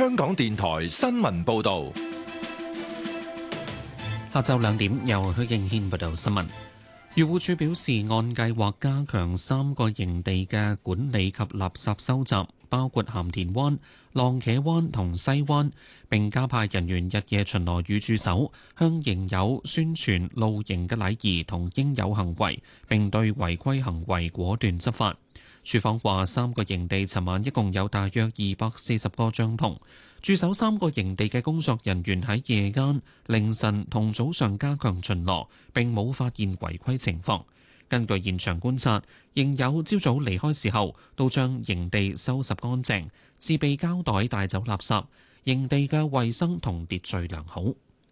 香港電台新聞報道。 下晝2點，由許敬軒報道新聞。漁護署表示，按計劃加強3個營地嘅管理及垃圾收集，包括鹹田灣、浪茄灣同西灣，並加派人員日夜巡邏與駐守，向營友宣傳露營嘅禮儀同應有行為，並對違規行為果斷執法。署方話，3個營地尋晚一共有大約240個帳篷，駐守3個營地嘅工作人員喺夜間、凌晨同早上加強巡邏，並冇發現違規情況。根據現場觀察，營友朝早離開時候都將營地收拾乾淨，自備膠袋帶走垃圾，營地嘅衛生同秩序良好。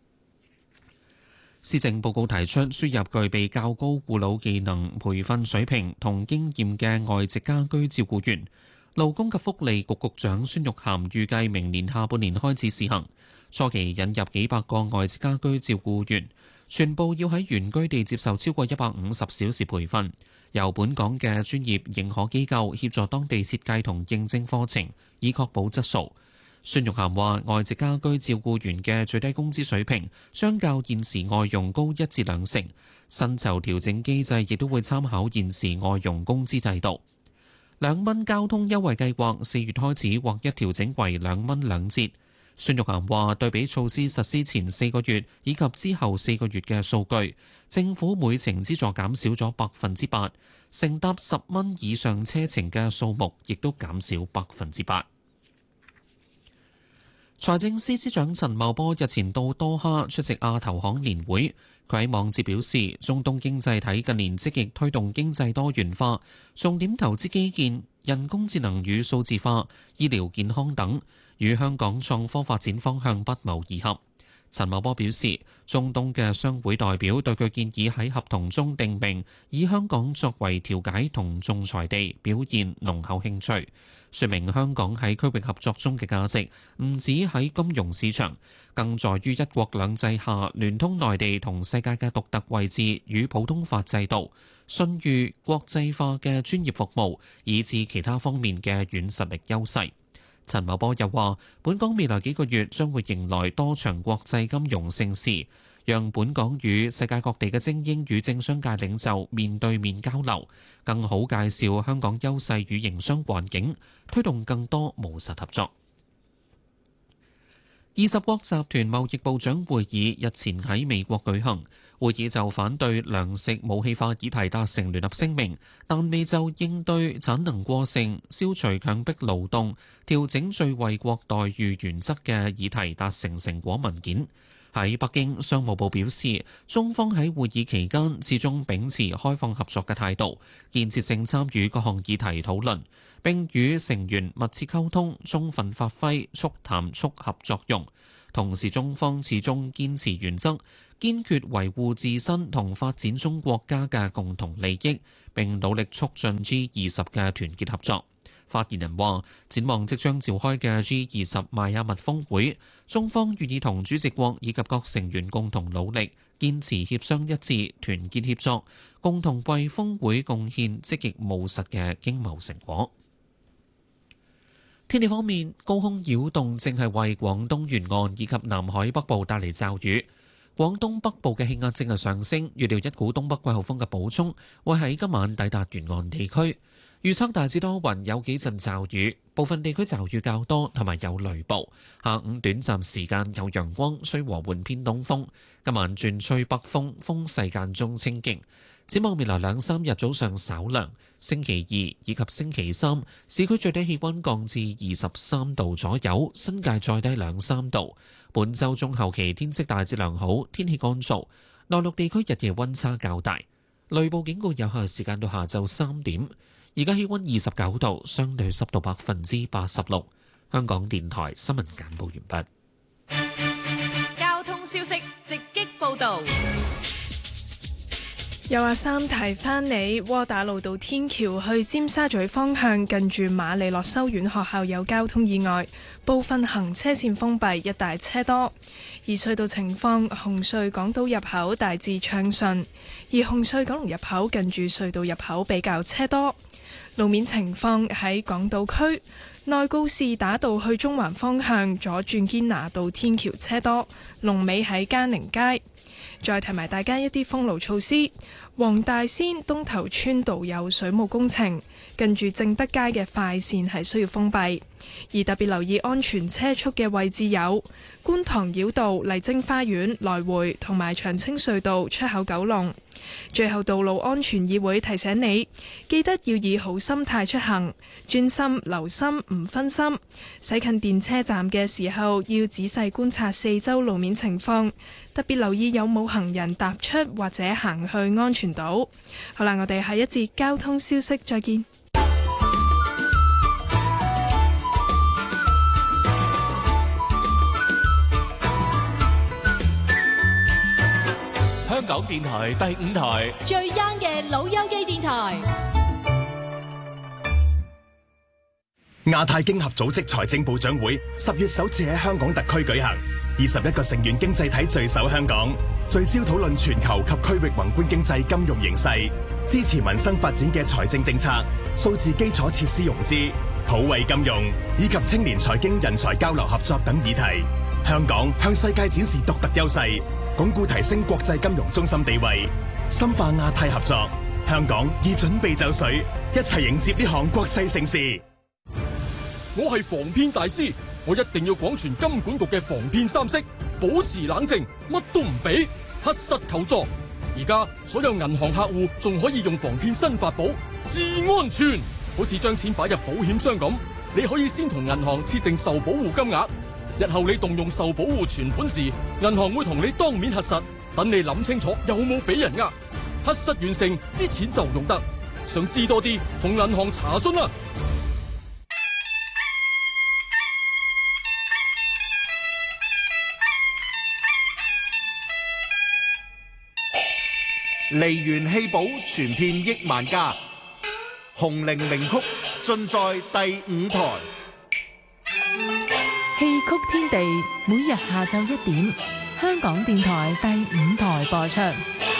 施政報告提出輸入具備較高護老技能培訓水平同經驗嘅外籍家居照顧員。勞工及福利局局長孫玉菡預計明年下半年開始試行，初期引入幾百個外籍家居照顧員，全部要喺原居地接受超過150小時培訓，由本港嘅專業認可機構協助當地設計同認證課程，以確保質素。孫玉菡話：外籍家居照顧員嘅最低工資水平相較現時外傭高1至2成，薪酬調整機制亦都會參考現時外傭工資制度。2蚊交通優惠計劃4月開始劃一調整為2蚊2折。孫玉菡話：對比措施實施前4個月以及之後4個月嘅數據，政府每程資助減少咗8%，乘搭10蚊以上車程嘅數目亦都減少8%。財政司司長陳茂波日前到多哈出席亞投行年會，佢喺網誌表示，中東經濟體近年積極推動經濟多元化，重點投資基建、人工智能與數字化、醫療健康等，與香港創科發展方向不謀而合。陳茂波表示，中東嘅商會代表對佢建議喺合同中訂明以香港作為調解同仲裁地，表現濃厚興趣，說明香港喺區域合作中嘅價值唔止喺金融市場，更在於一國兩制下聯通內地同世界嘅獨特位置與普通法制度、信譽、國際化嘅專業服務，以至其他方面嘅軟實力優勢。陳茂波又話，本港未來幾個月將會迎來多場國際金融盛事，讓本港與世界各地嘅精英與政商界領袖面對面交流，更好介紹香港優勢與營商環境，推動更多務實合作。20國集團貿易部長會議日前喺美國舉行，會議就反對糧食武器化議題達成聯合聲明，但未就應對產能過剩、消除強迫勞動、調整最惠國待遇原則嘅議題達成成果文件。喺北京，商務部表示，中方喺會議期間始終秉持開放合作嘅態度，建設性參與各項議題討論，並與成員密切溝通，充分發揮促談促合作用。同時，中方始終堅持原則，堅決維護自身同發展中國家嘅共同利益，並努力促進 G20 嘅團結合作。發言人話，展望即將召開嘅 G20 邁阿密峰會，中方願意同主席國以及各成員共同努力，堅持協商一致、團結協作，共同為峰會貢獻積極務實嘅經貿成果。天氣方面，高空擾動正係為廣東沿岸以及南海北部帶嚟驟雨。廣東北部嘅氣壓正係上升，預料一股東北季候風嘅補充會喺今晚抵達沿岸地區。預測大致多雲，有幾陣驟雨，部分地區驟雨較多，同埋有雷暴。下午短暫時間有陽光，吹和緩偏東風。今晚轉吹北風，風勢間中清勁。展望未來2-3日早上稍涼，星期2以及星期3市區最低氣溫降至23度左右，新界再低2-3度。本週中後期天色大致良好，天氣乾燥，內陸地區日夜溫差較大。雷暴警告有效時間到下晝3點。而家氣溫29度，相對濕度86%。香港電台新聞簡報完畢。交通消息直擊報導。 有阿三提翻你，窩打老道天橋去尖沙咀方向，近住瑪利諾修院學校有交通意外，部分行車線封閉，一帶車多。而隧道情況，紅隧港島入口大致暢順，而紅隧九龍入口近住隧道入口比較車多。 路面情況喺港島區內告士打道去中環方向左轉堅拿道天橋車多，龍尾喺嘉寧街。再提埋大家一啲封路措施，黃大仙東頭村道有水務工程，近住正德街嘅快線係需要封閉，而特別留意安全車速嘅位置有觀塘繞道麗晶花園來回同埋長青隧道出口九龍。最後，道路安全議會提醒你，記得要以好心態出行，專心留心唔分心。駛近電車站嘅時候，要仔細觀察四周路面情況，特別留意有冇行人踏出或者行去安全島。好啦，我哋下一節交通消息再見。 香港電台第5台最 young 嘅老友記電台。 亞太經合組織財政部長會10月首次喺香港特區舉行，21個成員經濟體聚首香港，聚焦討論全球及區域宏觀經濟金融形勢，支持民生發展嘅財政政策、數字基礎設施融資、普惠金融以及青年財經人才交流合作等議題。香港向世界展示獨特優勢，鞏固提升國際金融中心地位，深化亞太合作。香港已準備就緒，一齊迎接呢項國際盛事。 我係防騙大師，我一定要廣傳金管局嘅防騙3式，保持冷靜，乜都唔俾，核實求助。而家所有銀行客戶仲可以用防騙新法寶至安全，好似將錢擺入保險箱咁，你可以先同銀行設定受保護金額。日後你動用受保護存款時，銀行會同你當面核實，等你諗清楚有冇俾人呃。核實完成，啲錢就用得。想知多啲，同銀行查詢啦。 梨園戲寶傳遍億萬家，紅伶名曲盡在第5台。 戲曲天地每日下晝1點，香港電台第5台播出。